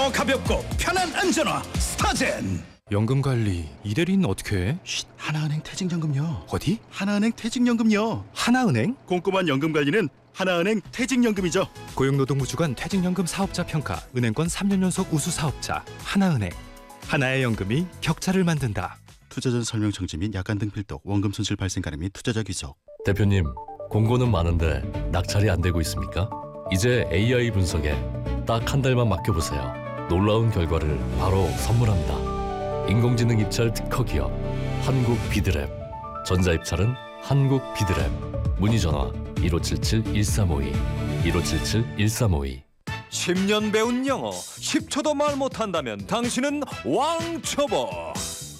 더 가볍고 편한 안전화 스타젠. 연금관리 이대리는 어떻게 해? 하나은행 퇴직연금요. 어디? 하나은행 퇴직연금요. 하나은행? 꼼꼼한 연금관리는 하나은행 퇴직연금이죠. 고용노동부 주관 퇴직연금 사업자 평가 은행권 3년 연속 우수 사업자 하나은행. 하나의 연금이 격차를 만든다. 투자 전 설명 정지 및 약관 등 필독, 원금 손실 발생 가능 및 투자자 귀속. 대표님, 공고는 많은데 낙찰이 안 되고 있습니까? 이제 AI 분석에 딱 한 달만 맡겨보세요. 놀라운 결과를 바로 선물합니다. 인공지능 입찰 특허 기업 한국 비드랩. 전자입찰은 한국 비드랩. 문의 전화 1577-1352 1577-1352. 10년 배운 영어 10초도 말 못한다면 당신은 왕초보.